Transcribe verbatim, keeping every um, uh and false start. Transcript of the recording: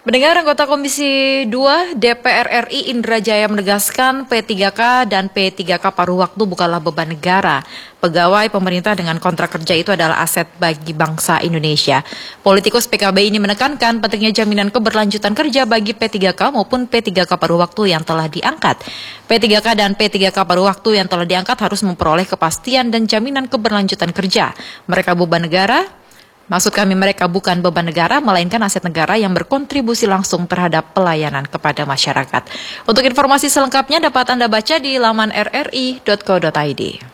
Mendengar anggota Komisi dua D P R R I Indra Jaya menegaskan P tiga K dan P tiga K paruh waktu bukanlah beban negara. Pegawai pemerintah dengan kontrak kerja itu adalah aset bagi bangsa Indonesia. Politikus P K B ini menekankan pentingnya jaminan keberlanjutan kerja bagi P tiga K maupun P tiga K paruh waktu yang telah diangkat. P tiga K dan P tiga K paruh waktu yang telah diangkat harus memperoleh kepastian dan jaminan keberlanjutan kerja. Mereka beban negara. Maksud kami mereka bukan beban negara, melainkan aset negara yang berkontribusi langsung terhadap pelayanan kepada masyarakat. Untuk informasi selengkapnya dapat Anda baca di laman r r i titik co titik i d.